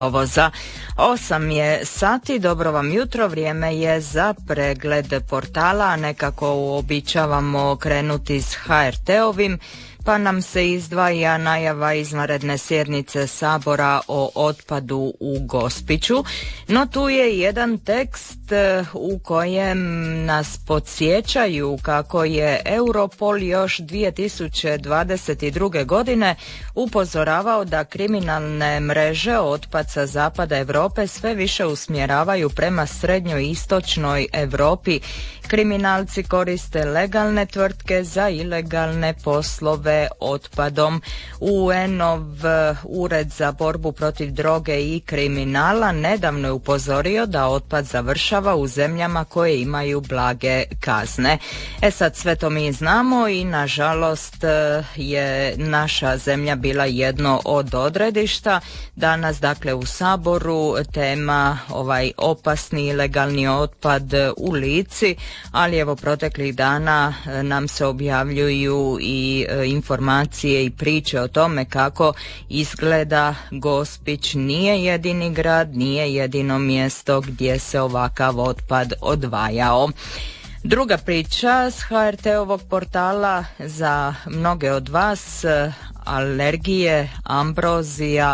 Ovo za 8 je sati, dobro vam jutro, vrijeme je za pregled portala, nekako uobičavamo krenuti s HRT-ovim, pa nam se izdvaja najava izvanredne sjednice Sabora o otpadu u Gospiću, no tu je jedan tekst u kojem nas podsjećaju kako je Europol još 2022. godine upozoravao da kriminalne mreže otpad sa zapada Europe sve više usmjeravaju prema srednjoj i istočnoj Europi. Kriminalci koriste legalne tvrtke za ilegalne poslove otpadom. UN-ov ured za borbu protiv droge i kriminala nedavno je upozorio da otpad završava u zemljama koje imaju blage kazne. Sad sve to mi znamo i nažalost je naša zemlja bila jedno od odredišta. Danas dakle u Saboru tema opasni ilegalni otpad u Lici, ali evo proteklih dana nam se objavljuju i informacije i priče o tome kako izgleda Gospić nije jedini grad, nije jedino mjesto gdje se ovakav otpad odvajao. Druga priča s HRT-ovog portala za mnoge od vas, alergije, ambrozija,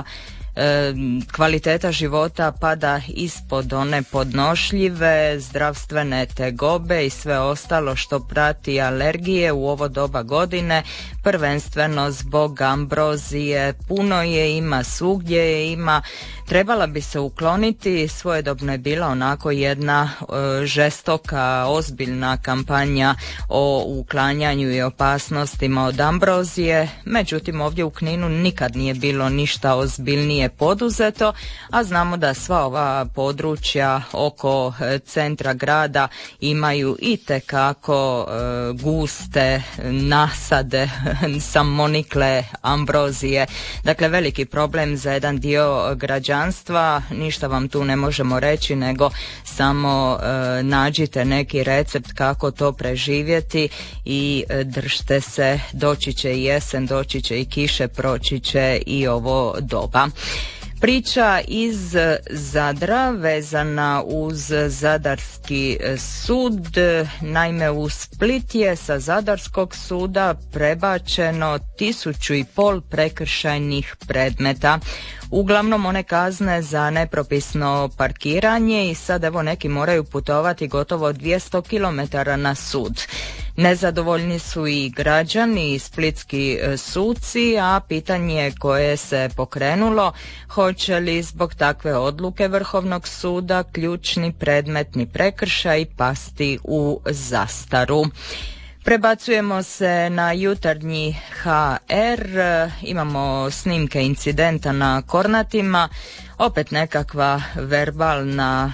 kvaliteta života pada ispod one podnošljive, zdravstvene tegobe i sve ostalo što prati alergije u ovo doba godine, prvenstveno zbog ambrozije. Puno je ima, svugdje je ima, trebala bi se ukloniti. Svojedobno je bila onako jedna žestoka, ozbiljna kampanja o uklanjanju i opasnostima od ambrozije, međutim ovdje u Kninu nikad nije bilo ništa ozbiljnije poduzeto, a znamo da sva ova područja oko centra grada imaju itekako guste nasade samonikle ambrozije. Dakle, veliki problem za jedan dio građanstva. Ništa vam tu ne možemo reći, nego samo nađite neki recept kako to preživjeti i držite se, doći će i jesen, doći će i kiše, proći će i ovo doba. Priča iz Zadra vezana uz Zadarski sud. Naime, u Split je sa Zadarskog suda prebačeno 1500 prekršajnih predmeta. Uglavnom one kazne za nepropisno parkiranje i sad evo neki moraju putovati gotovo 200 km na sud. Nezadovoljni su i građani i splitski suci, a pitanje koje se pokrenulo, hoće li zbog takve odluke Vrhovnog suda ključni predmetni prekršaj pasti u zastaru. Prebacujemo se na jutarnji HR, imamo snimke incidenta na Kornatima, opet nekakva verbalna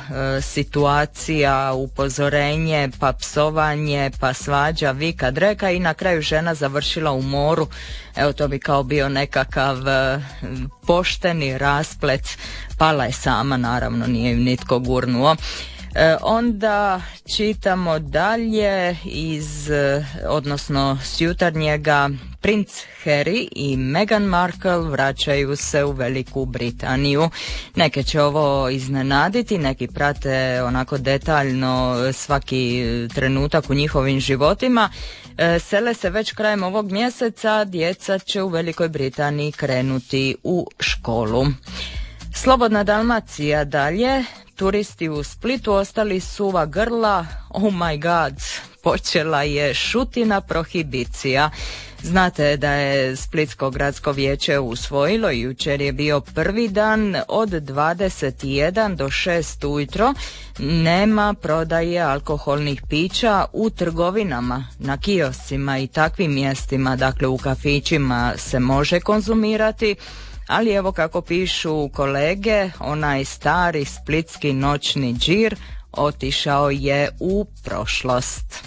situacija, upozorenje, pa psovanje, pa svađa, vika, dreka i na kraju žena završila u moru. Evo to bi kao bio nekakav pošteni rasplet, pala je sama, naravno nije ju nitko gurnuo. Onda čitamo dalje odnosno s jutarnjega, princ Harry i Meghan Markle vraćaju se u Veliku Britaniju. Neke će ovo iznenaditi, neki prate onako detaljno svaki trenutak u njihovim životima. Sele se već krajem ovog mjeseca, djeca će u Velikoj Britaniji krenuti u školu. Slobodna Dalmacija dalje. Turisti u Splitu ostali suva grla, oh my god, počela je šutina prohibicija. Znate da je Splitsko gradsko vijeće usvojilo, jučer je bio prvi dan od 21 do 6 ujutro, nema prodaje alkoholnih pića u trgovinama, na kioscima i takvim mjestima, dakle u kafićima se može konzumirati. Ali evo kako pišu kolege, onaj stari splitski noćni džir otišao je u prošlost.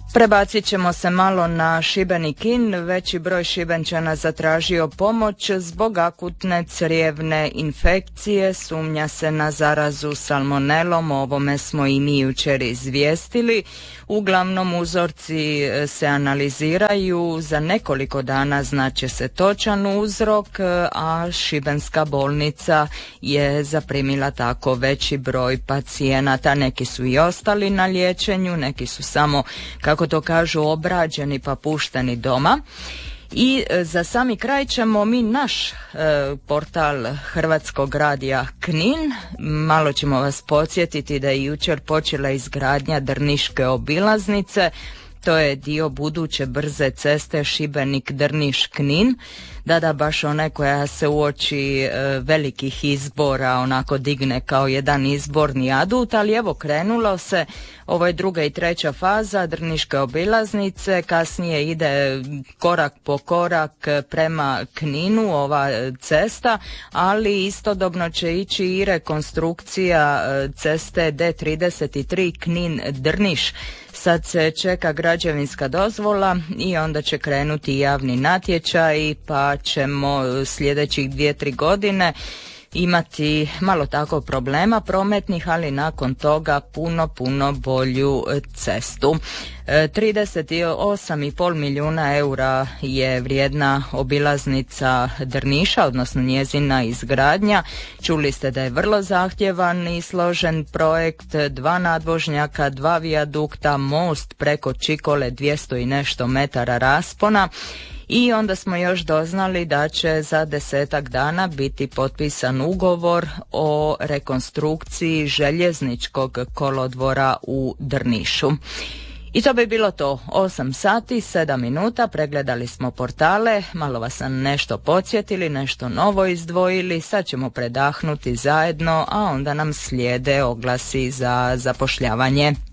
Prebacit ćemo se malo na Šibenik-In. Veći broj Šibenčana zatražio pomoć zbog akutne crijevne infekcije. Sumnja se na zarazu salmonelom, o ovome smo i mi jučer izvijestili. Uglavnom uzorci se analiziraju, za nekoliko dana znaće se točan uzrok, a Šibenska bolnica je zaprimila tako veći broj pacijenata. Neki su i ostali na liječenju, neki su samo, kako to kažu, obrađeni pa pušteni doma. I za sami kraj ćemo mi naš portal Hrvatskog radija Knin. Malo ćemo vas podsjetiti da je jučer počela izgradnja Drniške obilaznice. To je dio buduće brze ceste Šibenik-Drniš-Knin. Da, baš one koja se uoči velikih izbora onako digne kao jedan izborni adut, ali evo krenulo se, ovo je druga i treća faza Drniške obilaznice, kasnije ide korak po korak prema Kninu ova cesta, ali istodobno će ići i rekonstrukcija ceste D33 Knin-Drniš. Sad se čeka građevinska dozvola i onda će krenuti javni natječaj, pa ćemo sljedećih 2-3 godine imati malo tako problema prometnih, ali nakon toga puno bolju cestu. 38,5 milijuna eura je vrijedna obilaznica Drniša, odnosno njezina izgradnja. Čuli ste da je vrlo zahtjevan i složen projekt, 2 nadvožnjaka, 2 vijadukta, most preko Čikole, 200 i nešto metara raspona. I onda smo još doznali da će za 10-ak dana biti potpisan ugovor o rekonstrukciji željezničkog kolodvora u Drnišu. I to bi bilo to. 8 sati, 7 minuta, pregledali smo portale, malo vas sam nešto podsjetili, nešto novo izdvojili, sad ćemo predahnuti zajedno, a onda nam slijede oglasi za zapošljavanje.